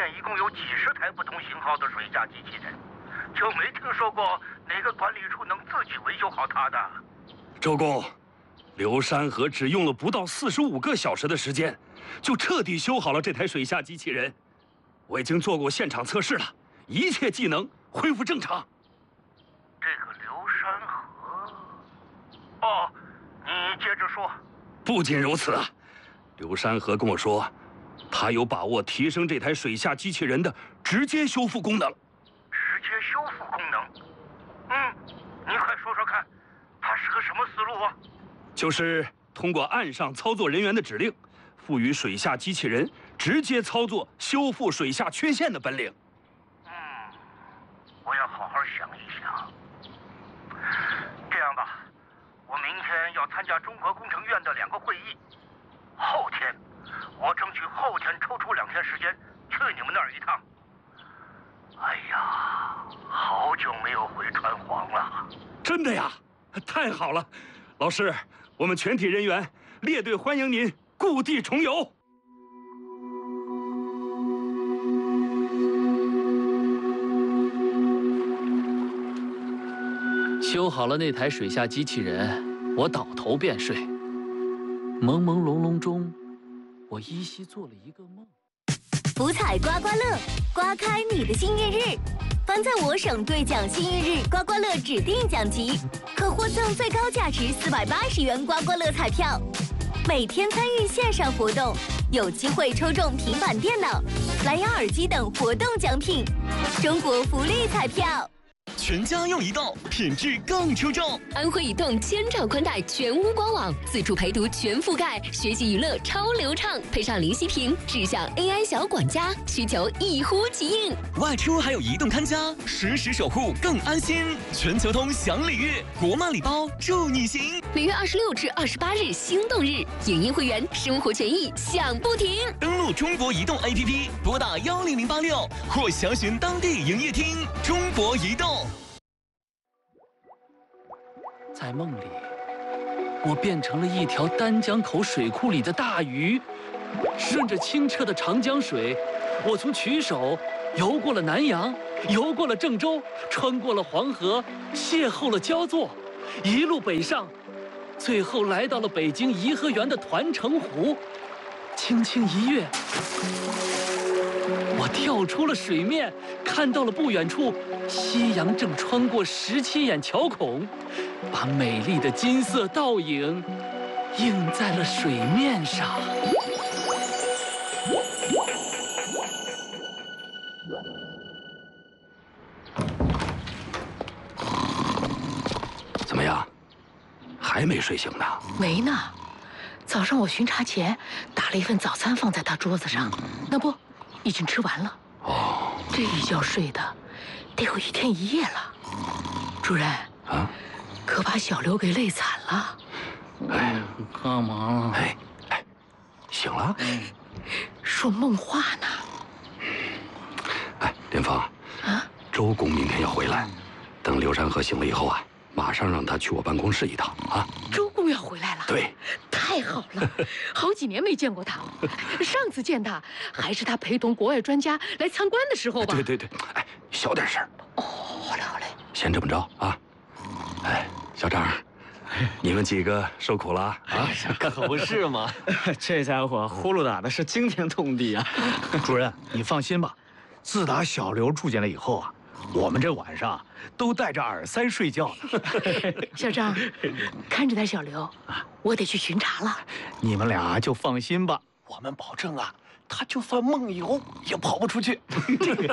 县一共有几十台不同型号的水下机器人，就没听说过哪个管理处能自己维修好它的。 周公，刘山河只用了不到45个小时的时间，就彻底修好了这台水下机器人。我已经做过现场测试了，一切技能恢复正常。 这个刘山河……哦，你接着说。 不仅如此啊，刘山河跟我说，他有把握提升这台水下机器人的直接修复功能。 直接修复功能？你快说说看，它是个什么思路啊？ 就是通过岸上操作人员的指令，赋予水下机器人直接操作修复水下缺陷的本领。 我要好好想一想。这样吧，我明天要参加中国工程院的2个会议，后天我争取后天抽出2天时间去你们那儿一趟。哎呀，好久没有回川黄了。 真的呀？太好了，老师，我们全体人员列队欢迎您故地重游。 修好了那台水下机器人，我倒头便睡。朦朦胧胧中，我依稀做了一个梦。 福彩刮刮乐，刮开你的幸运日。凡在我省兑奖幸运日刮刮乐指定奖级，可获赠最高价值480元刮刮乐彩票。每天参与线上活动，有机会抽中平板电脑、蓝牙耳机等活动奖品。中国福利彩票。 全家用移动，品质更出众。 安徽移动千兆宽带全屋官网，自助陪读全覆盖，学习娱乐超流畅，配上零息屏，智享 AI 小管家，需求一呼即应。 外出还有移动看家，实时守护更安心。全球通享礼遇，国漫礼包祝你行。 6月26至28日心动日，影音会员生活权益享不停。 登录中国移动 APP， 拨打10086或详询当地营业厅。中国移动。 在梦里，我变成了一条丹江口水库里的大鱼，顺着清澈的长江水，我从曲首游过了南洋，游过了郑州，穿过了黄河，邂逅了焦作，一路北上，最后来到了北京颐和园的团城湖。轻轻一跃，我跳出了水面，看到了不远处，夕阳正穿过17眼桥孔，把美丽的金色倒影映在了水面上。 怎么样？还没睡醒呢？ 没呢。早上我巡查前打了一份早餐放在他桌子上，那不，已经吃完了。 哦， 这一觉睡的得有1天1夜了。主任啊， 可把小刘给累惨了。 哎， 干嘛？ 哎，醒了？ 说梦话呢。 哎，连峰啊， 周公明天要回来，等刘山河醒了以后啊，马上让他去我办公室一趟啊。 周公要回来了？ 对， 太好了，好几年没见过他了。上次见他还是他陪同国外专家来参观的时候吧？ 对，哎，小点声。 哦，好嘞。 先这么着啊。哎，小张，你们几个受苦了啊？ 可不是嘛，这家伙呼噜打的是惊天动地啊！ 主任，你放心吧，自打小刘住进来以后啊，我们这晚上都戴着耳塞睡觉呢。 小张，看着点小刘，我得去巡查了。 你们俩就放心吧，我们保证啊，他就算梦游也跑不出去。